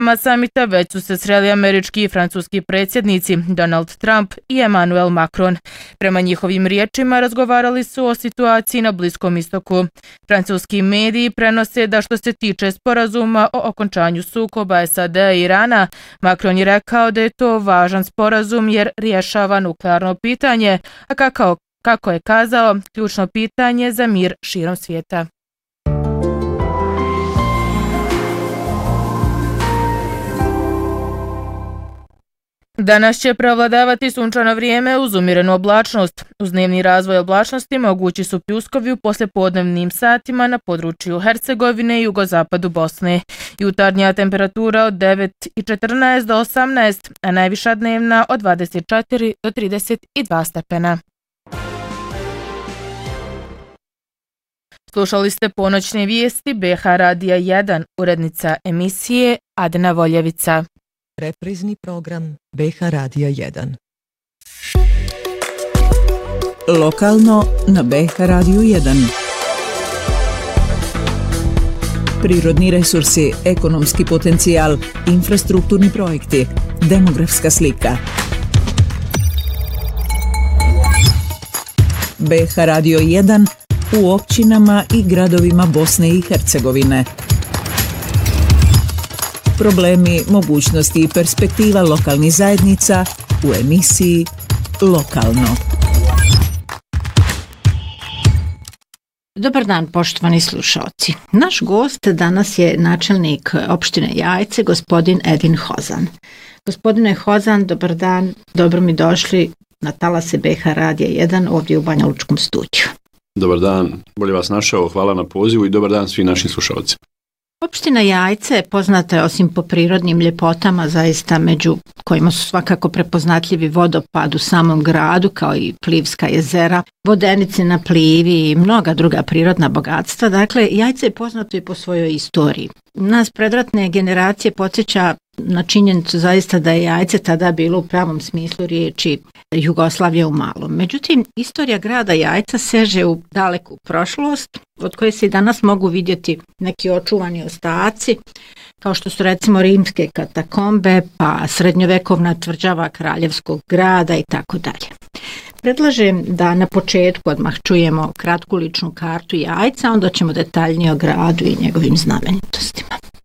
samita već su se sreli američki i francuski predsjednici Donald Trump i Emmanuel Macron. Prema njihovim riječima razgovarali su o situaciji na Bliskom istoku. Francuski mediji prenose da što se tiče sporazuma o okončanju sukoba SAD i Irana, Macron je rekao da je to važan sporazum jer rješava nuklearno pitanje, a kako je kazao, ključno pitanje za mir širom svijeta. Danas će prevladavati sunčano vrijeme uz umjerenu oblačnost. Uz dnevni razvoj oblačnosti mogući su pljuskovi u poslijepodnevnim satima na području Hercegovine i jugozapadu Bosne. Jutarnja temperatura od 9,14 do 18, a najviša dnevna od 24 do 32 stepena. Slušali ste ponoćne vijesti BH Radija 1, urednica emisije Adna Voljevica. Reprizni program BH Radija 1. Lokalno na BH Radiju 1. Prirodni resursi, ekonomski potencijal, infrastrukturni projekti, demografska slika. BH Radio 1 u općinama i gradovima Bosne i Hercegovine. Problemi, mogućnosti i perspektiva lokalnih zajednica u emisiji Lokalno. Dobar dan, poštovani slušalci. Naš gost danas je načelnik opštine Jajce, gospodin Edin Hozan. Gospodine Hozan, dobar dan, dobro mi došli na talase BH Radija 1 ovdje u Banja Lučkom studiju. Dobar dan, bolje vas našao, hvala na pozivu i dobar dan svim našim slušalcima. Opština Jajce je poznata osim po prirodnim ljepotama, zaista među kojima su svakako prepoznatljivi vodopad u samom gradu, kao i Plivska jezera, vodenice na Plivi i mnoga druga prirodna bogatstva. Dakle, Jajce je poznato i po svojoj istoriji. Nas predratne generacije podsjeća na činjenicu zaista da je Jajce tada bilo u pravom smislu riječi Jugoslavija u malom. Međutim, istorija grada Jajca seže u daleku prošlost, od koje se i danas mogu vidjeti neki očuvani ostaci, kao što su recimo rimske katakombe, pa srednjovekovna tvrđava Kraljevskog grada i tako dalje. Predlažem da na početku odmah čujemo kratku ličnu kartu Jajca, onda ćemo detaljnije o gradu i njegovim znamenitostima.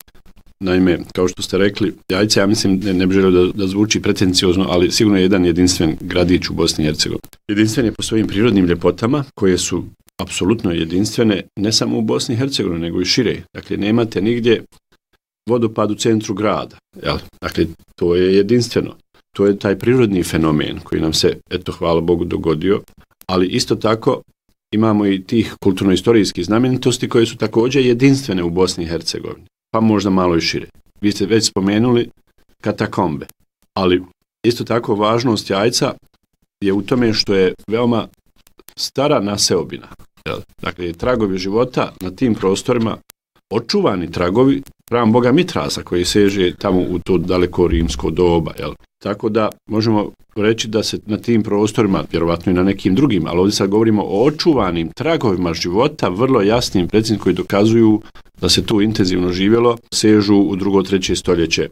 Naime, kao što ste rekli, Jajce, ja mislim, ne bih želio da zvuči pretenciozno, ali sigurno je jedan jedinstven gradić u Bosni i Hercegovini. Jedinstven je po svojim prirodnim ljepotama, koje su apsolutno jedinstvene, ne samo u Bosni i Hercegovini, nego i šire. Dakle, nemate nigdje vodopad u centru grada. Jel? Dakle, to je jedinstveno. To je taj prirodni fenomen koji nam se, eto, hvala Bogu, dogodio, ali isto tako imamo i tih kulturno-istorijskih znamenitosti koje su također jedinstvene u Bosni i Hercegovini, pa možda malo i šire. Vi ste već spomenuli katakombe, ali isto tako važnost Jajca je u tome što je veoma stara naseobina. Dakle, tragovi života na tim prostorima, očuvani tragovi pravom Boga Mitrasa koji seže tamo u to daleko rimsko doba. Jel? Tako da možemo reći da se na tim prostorima, vjerovatno i na nekim drugim, ali ovdje sad govorimo o očuvanim tragovima života, vrlo jasnim, preciznim, koji dokazuju da se tu intenzivno živjelo, sežu u 2. 3. stoljeće.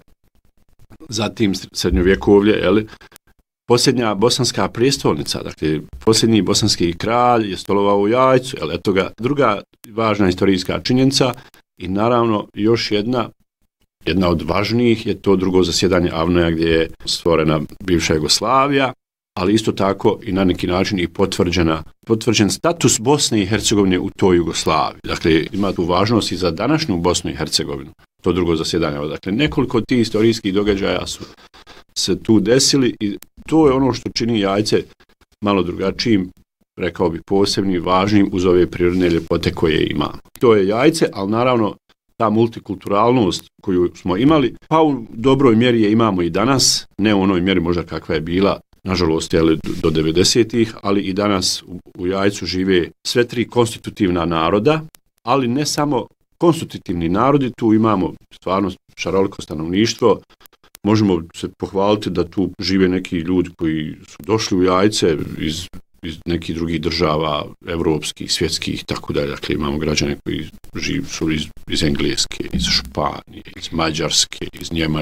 Zatim srednjovjekovlje, jel? Posljednja bosanska prijestolnica, dakle posljednji bosanski kralj je stolovao u Jajcu, jel? Eto ga, druga važna historijska činjenica i naravno još jedna od važnijih je to drugo zasjedanje Avnoja gdje je stvorena bivša Jugoslavija, ali isto tako i na neki način i potvrđen status Bosne i Hercegovine u toj Jugoslaviji. Dakle, ima tu važnost i za današnju Bosnu i Hercegovinu, to drugo zasjedanje. Dakle, nekoliko tih historijskih događaja su se tu desili i to je ono što čini Jajce malo drugačijim, rekao bih posebnim, važnim uz ove prirodne ljepote koje ima. To je Jajce, ali naravno ta multikulturalnost koju smo imali, pa u dobroj mjeri je imamo i danas, ne u onoj mjeri možda kakva je bila, nažalost, do 90-ih, ali i danas u Jajcu žive sve 3 konstitutivna naroda, ali ne samo konstitutivni narodi, tu imamo stvarno šaroliko stanovništvo. Možemo se pohvaliti da tu žive neki ljudi koji su došli u Jajce iz nekih drugih država, evropskih, svjetskih, tako dalje. Dakle, imamo građane koji su iz Engleske, iz Španije, iz Mađarske, iz Njemačke.